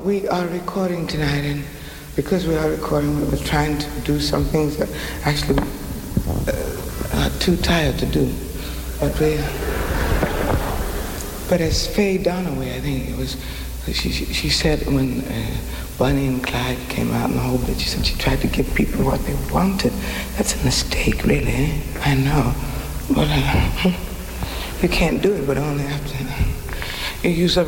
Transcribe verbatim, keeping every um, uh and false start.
We are recording tonight, and because we are recording, we were trying to do some things that actually uh, are too tired to do. But we, but as Faye Dunaway, I think it was, she, she, she said when uh, Bonnie and Clyde came out in the whole bit, she said she tried to give people what they wanted. That's a mistake, really. Eh? I know. But uh, you can't do it, but only after you use up